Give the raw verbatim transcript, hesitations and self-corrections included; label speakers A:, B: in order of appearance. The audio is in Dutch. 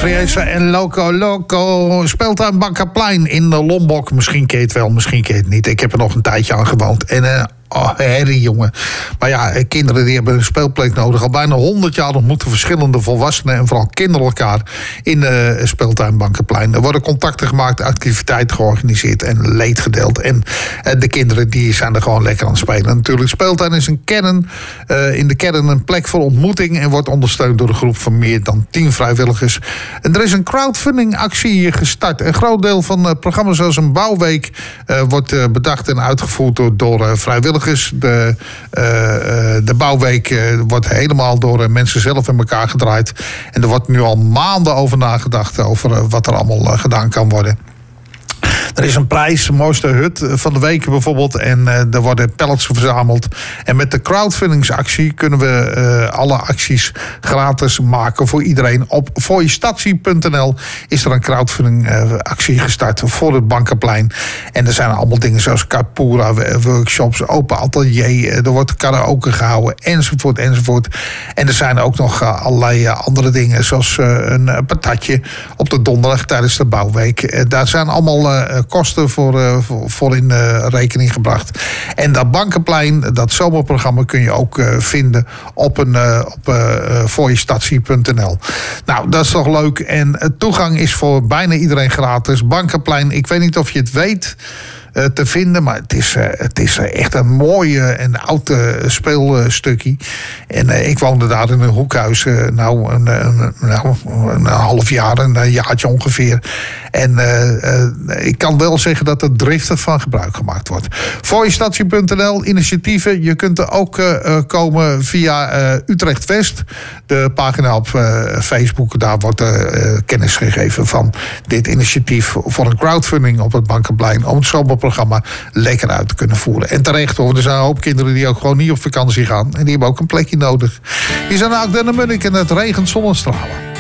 A: Griesa en Loco Loco. Speeltuin Bankaplein in de Lombok. Misschien ken je het wel, misschien ken je het niet. Ik heb er nog een tijdje aan gewoond. En uh, oh, herrie, jongen. Maar ja, kinderen die hebben een speelplek nodig. Al bijna honderd jaar ontmoeten verschillende volwassenen en vooral kinderen elkaar in de uh, speeltuin Bankaplein. Er worden contacten gemaakt, activiteiten georganiseerd en leed gedeeld. En uh, de kinderen die zijn er gewoon lekker aan het spelen. Natuurlijk, speeltuin is een kern, uh, in de kern een plek voor ontmoeting en wordt ondersteund door een groep van meer dan tien vrijwilligers. En er is een crowdfunding actie gestart. Een groot deel van het programma, zoals een bouwweek, uh, wordt uh, bedacht en uitgevoerd door, door uh, vrijwilligers. De, uh, uh, de bouwweek uh, wordt helemaal door uh, mensen zelf in elkaar gedraaid. En er wordt nu al maanden over nagedacht over uh, wat er allemaal uh, gedaan kan worden. Er is een prijs, de mooiste hut van de week bijvoorbeeld. En uh, er worden pallets verzameld. En met de crowdfundingsactie kunnen we uh, alle acties gratis maken voor iedereen. Op fooiestatie punt n l is er een crowdfundingactie uh, gestart voor het Bankaplein. En er zijn allemaal dingen zoals Capura, workshops, open atelier. Er wordt karaoke gehouden, enzovoort, enzovoort. En er zijn ook nog uh, allerlei uh, andere dingen, zoals uh, een uh, patatje op de donderdag tijdens de bouwweek. Uh, daar zijn allemaal Uh, kosten voor, uh, voor, voor in uh, rekening gebracht. En dat Bankaplein, dat zomerprogramma, kun je ook uh, vinden op, een, uh, op uh, fooiestatie punt n l. Nou, dat is toch leuk. En uh, toegang is voor bijna iedereen gratis. Bankaplein, ik weet niet of je het weet Uh, te vinden, maar het is, uh, het is uh, echt een mooi uh, en oud uh, speelstukje. En uh, ik woonde daar in een hoekhuis, uh, nou, een, een, nou, een half jaar, een jaartje ongeveer. En uh, uh, ik kan wel zeggen dat er driftig van gebruik gemaakt wordt. fooiestatie punt n l, initiatieven. Je kunt er ook uh, komen via uh, Utrecht West. De pagina op uh, Facebook, daar wordt uh, kennis gegeven van dit initiatief voor een crowdfunding op het Bankaplein, om het zomerprogramma lekker uit te kunnen voeren. En terecht hoor, er zijn een hoop kinderen die ook gewoon niet op vakantie gaan. En die hebben ook een plekje nodig. Hier zijn ook Denner Munnik en het regent zonnestralen.